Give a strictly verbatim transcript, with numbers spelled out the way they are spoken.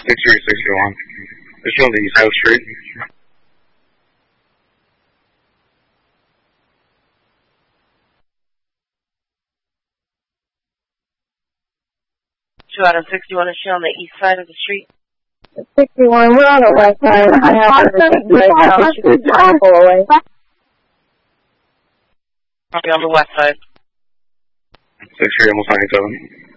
sixty-three sixty-one. They're showing the East House Street. two out of sixty-one is shown on the east side of the street. sixty-one, we're on the west side. I have everything right now. She was trying to pull away. Probably on the west side. sixty-three, almost ninety-seven.